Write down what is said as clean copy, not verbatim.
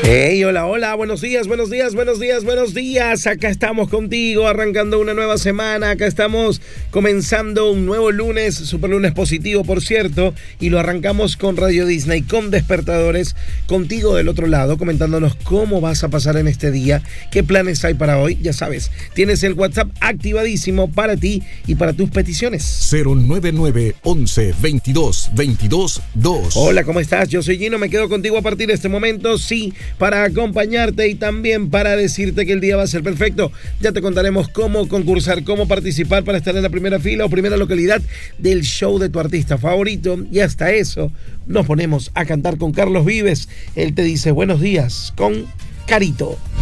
Hey, hola, hola, buenos días, buenos días, buenos días, buenos días. Acá estamos contigo, arrancando una nueva semana. Acá estamos comenzando un nuevo lunes, super lunes positivo, por cierto. Y lo arrancamos con Radio Disney, con Despertadores, contigo del otro lado, comentándonos cómo vas a pasar en este día, qué planes hay para hoy. Ya sabes, tienes el WhatsApp activadísimo para ti y para tus peticiones. 099 11 22 22 2. Hola, ¿cómo estás? Yo soy Gino, me quedo contigo a partir de este momento, sí, para acompañarte y también para decirte que el día va a ser perfecto. Ya te contaremos cómo concursar, cómo participar para estar en la primera fila o primera localidad del show de tu artista favorito. Y hasta eso nos ponemos a cantar con Carlos Vives. Él te dice buenos días con Carito.